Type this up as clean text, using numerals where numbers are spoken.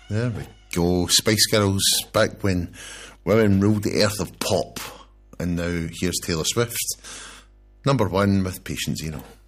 There we go. Spice Girls, back when women ruled the earth of pop. And now here's Taylor Swift. Number 1 with Patient Zero.